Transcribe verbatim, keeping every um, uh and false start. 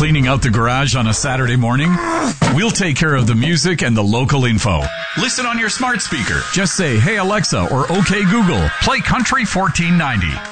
cleaning out the garage on a Saturday morning? We'll take care of the music and the local info. Listen on your smart speaker. Just say, "Hey Alexa," or "Okay Google, play Country fourteen ninety."